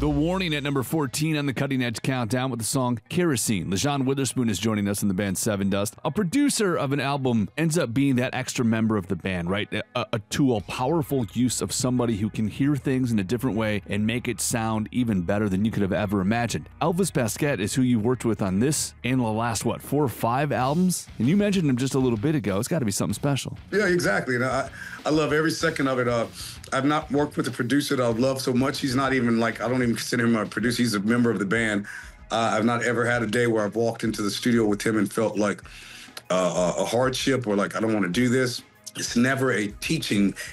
The Warning at number 14 on the Cutting Edge Countdown with the song Kerosene. LaJauwn Witherspoon is joining us in the band Seven Dust. A producer of an album ends up being that extra member of the band, right? A tool, powerful use of somebody who can hear things in a different way and make it sound even better than you could have ever imagined. Elvis Pasquette is who you worked with on this and the last, 4 or 5 albums? And you mentioned him just a little bit ago. It's got to be something special. Yeah, exactly. And I love every second of it. I've not worked with a producer that I love so much. He's not even I don't even consider him a producer. He's a member of the band. I've not ever had a day where I've walked into the studio with him and felt like a hardship or I don't want to do this. It's never a teaching